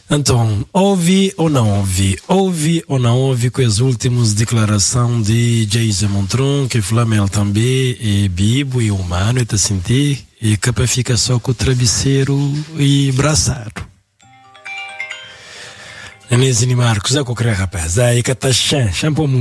Então, ouve ou não ouve? Ouve ou não ouve com as últimas declarações de Jason Montron, que Flamengo também é bibo e humano, e tá sentir, e capa fica só com o travesseiro e braçado. Nenês e Marcos, é o que eu queria, rapaz. Aí que tá shampoo